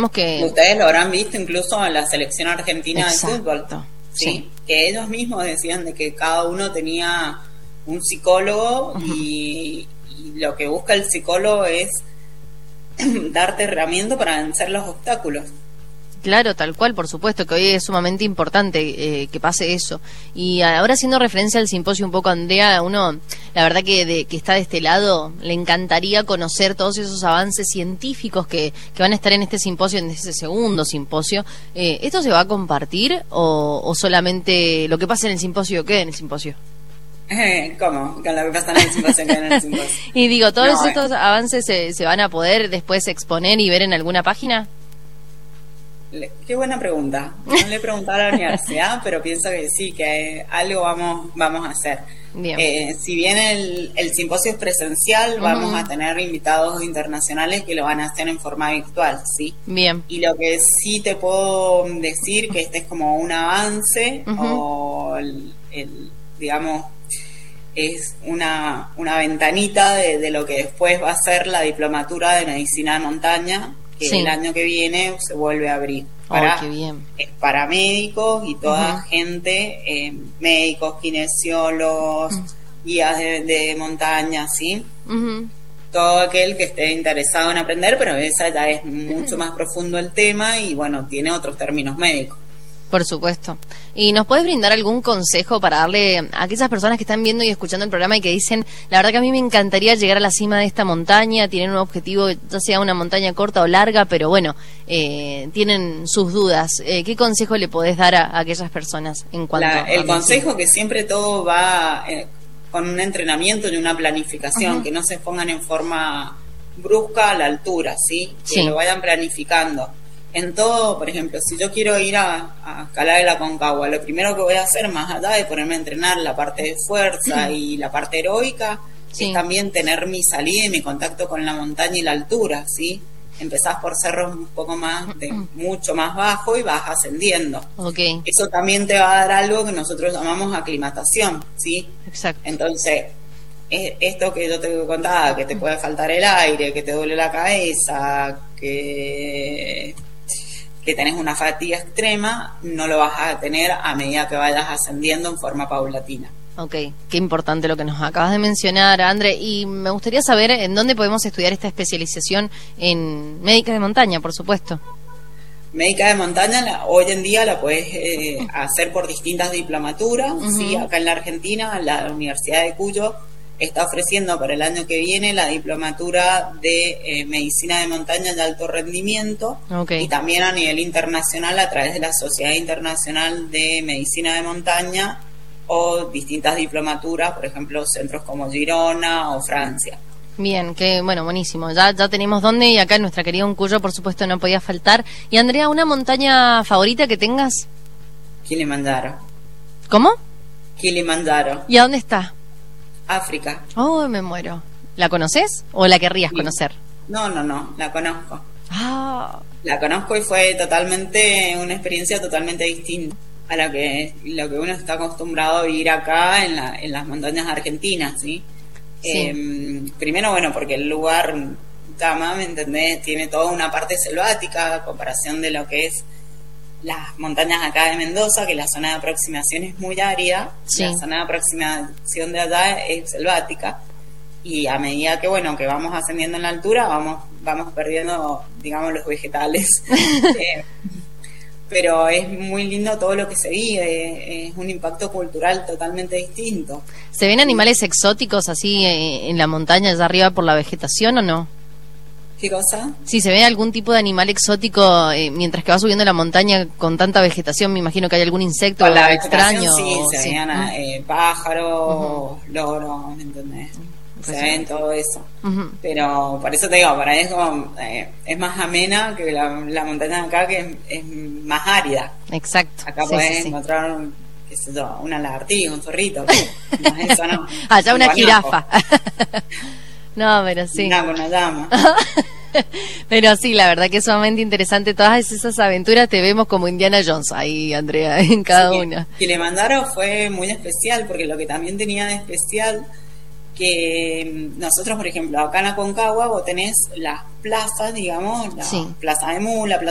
tenemos que... Ustedes lo habrán visto incluso en la selección argentina de fútbol. Sí. Que ellos mismos decían de que cada uno tenía un psicólogo y lo que busca el psicólogo es darte herramientas para vencer los obstáculos. Claro, tal cual, por supuesto, que hoy es sumamente importante que pase eso. Y ahora, haciendo referencia al simposio un poco, Andrea, uno, la verdad que está de este lado, le encantaría conocer todos esos avances científicos que van a estar en este simposio, en este segundo simposio. ¿Esto se va a compartir o solamente lo que pasa en el simposio queda en el simposio? ¿Cómo? Con lo que pasa en el simposio queda en el simposio. Y digo, ¿todos estos avances se van a poder después exponer y ver en alguna página? Qué buena pregunta. No le he preguntado a la universidad, pero pienso que sí, que algo vamos a hacer. Bien. Si bien el simposio es presencial, vamos a tener invitados internacionales que lo van a hacer en forma virtual, ¿sí? Bien. Y lo que sí te puedo decir, que este es como un avance, o digamos, es una ventanita de lo que después va a ser la diplomatura de medicina de montaña, que el año que viene se vuelve a abrir para médicos y toda gente, médicos, kinesiólogos, guías de montaña, ¿sí? Todo aquel que esté interesado en aprender, pero esa ya es mucho más profundo el tema y bueno, tiene otros términos médicos. Por supuesto. ¿Y nos puedes brindar algún consejo para darle a aquellas personas que están viendo y escuchando el programa y que dicen, la verdad que a mí me encantaría llegar a la cima de esta montaña, tienen un objetivo, ya sea una montaña corta o larga, pero bueno, tienen sus dudas? ¿Qué consejo le podés dar a aquellas personas en cuanto a el consejo que siempre todo va con un entrenamiento y una planificación, que no se pongan en forma brusca a la altura, ¿sí? Que lo vayan planificando. En todo, por ejemplo, si yo quiero ir a escalar el Aconcagua, lo primero que voy a hacer, más allá de ponerme a entrenar la parte de fuerza y la parte heroica, es también tener mi salida y mi contacto con la montaña y la altura, ¿sí? Empezás por cerros un poco mucho más bajo y vas ascendiendo. Eso también te va a dar algo que nosotros llamamos aclimatación, ¿sí? Exacto. Entonces, esto que yo te contaba, que te puede faltar el aire, que te duele la cabeza, que tenés una fatiga extrema, no lo vas a tener a medida que vayas ascendiendo en forma paulatina. Qué importante lo que nos acabas de mencionar, André, y me gustaría saber en dónde podemos estudiar esta especialización en médica de montaña, por supuesto. Médica de montaña hoy en día la puedes hacer por distintas diplomaturas, ¿sí? Acá en la Argentina, la Universidad de Cuyo está ofreciendo para el año que viene la diplomatura de medicina de montaña de alto rendimiento, y también a nivel internacional a través de la Sociedad Internacional de Medicina de Montaña o distintas diplomaturas, por ejemplo, centros como Girona o Francia. Bien, buenísimo. Ya tenemos dónde, y acá en nuestra querida Uncuyo, por supuesto, no podía faltar. Y Andrea, ¿una montaña favorita que tengas? Kilimanjaro. ¿Cómo? Kilimanjaro. ¿Y a dónde está? África. Oh, me muero. ¿La conoces o la querrías conocer? No, la conozco. Ah. La conozco y fue una experiencia totalmente distinta a lo que uno está acostumbrado a vivir acá en las montañas argentinas, ¿sí? Primero, porque el lugar, ¿me entendés? Tiene toda una parte selvática a comparación de lo que es las montañas acá de Mendoza, que la zona de aproximación es muy árida, la zona de aproximación de allá es selvática, y a medida que que vamos ascendiendo en la altura, vamos perdiendo, digamos, los vegetales. Pero es muy lindo todo lo que se vive, es un impacto cultural totalmente distinto. ¿Se ven animales exóticos así en la montaña, allá arriba por la vegetación o no? ¿Qué cosa? Sí, se ve algún tipo de animal exótico mientras que va subiendo la montaña con tanta vegetación. Me imagino que hay algún insecto extraño. Sí, se veían pájaros, loros, ¿me entendés? Se ven todo eso. Pero por eso te digo, para eso es más amena que la montaña de acá, que es más árida. Exacto. Acá podés encontrar una lagartija, un zorrito. Eso no. Allá una jirafa. No, pero sí. Una llama. Pero sí, la verdad que es sumamente interesante. Todas esas aventuras te vemos como Indiana Jones ahí, Andrea, en cada una. Kilimanjaro fue muy especial, porque lo que también tenía de especial, que nosotros, por ejemplo, acá en Aconcagua vos tenés las plazas, digamos, la plaza de Mula,